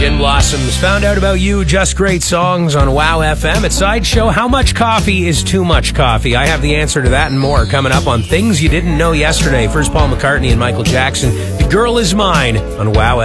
Gin Blossoms, Found Out About You, Just Great Songs on WOW FM. At Sideshow, how much coffee is too much coffee? I have the answer to that and more coming up on Things You Didn't Know Yesterday. First, Paul McCartney and Michael Jackson. The Girl Is Mine on WOW